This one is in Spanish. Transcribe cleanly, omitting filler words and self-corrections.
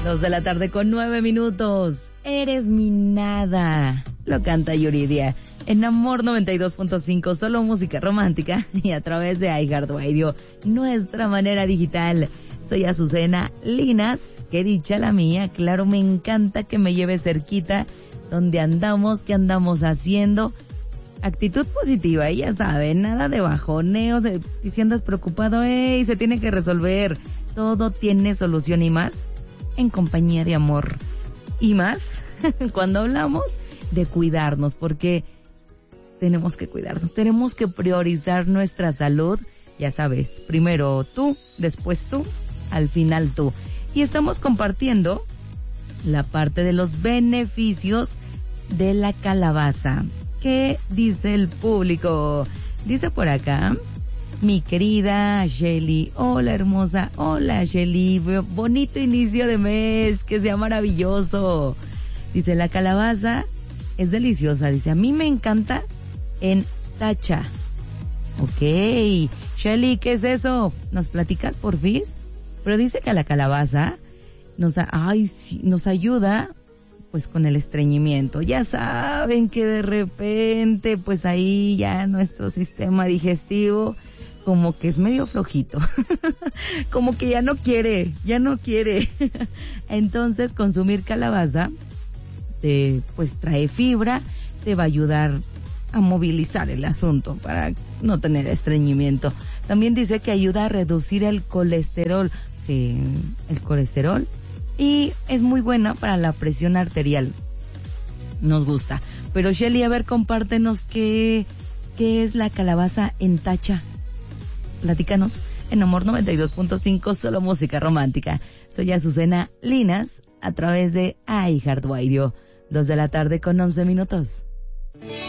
2:09 p.m. Eres mi nada. Lo canta Yuridia. En Amor 92.5, solo música romántica y a través de iHeartRadio, nuestra manera digital. Soy Azucena Linas. Qué dicha la mía. Claro, me encanta que me lleve cerquita. ¿Dónde andamos? ¿Qué andamos haciendo? Actitud positiva, y ya saben, nada de bajoneos, si andas preocupado, se tiene que resolver. Todo tiene solución y más en compañía de amor. Y más cuando hablamos de cuidarnos, porque tenemos que cuidarnos, tenemos que priorizar nuestra salud. Ya sabes, primero tú, después tú, al final tú. Y estamos compartiendo la parte de los beneficios de la calabaza. ¿Qué dice el público? Dice por acá, mi querida Shelly. Hola, hermosa. Hola, Shelly. Bonito inicio de mes. Que sea maravilloso. Dice, la calabaza es deliciosa. Dice, a mí me encanta en tacha. Ok. Shelly, ¿qué es eso? ¿Nos platicas, porfis? Pero dice que la calabaza nos ayuda pues con el estreñimiento. Ya saben que de repente pues ahí ya nuestro sistema digestivo como que es medio flojito. Como que ya no quiere. Entonces consumir calabaza pues trae fibra, te va a ayudar a movilizar el asunto para no tener estreñimiento. También dice que ayuda a reducir el colesterol. Sí, el colesterol. Y es muy buena para la presión arterial. Nos gusta. Pero Shelly, a ver, compártenos qué es la calabaza en tacha. Platícanos en Amor 92.5, solo música romántica. Soy Azucena Linas a través de iHeartRadio. 2:11 p.m.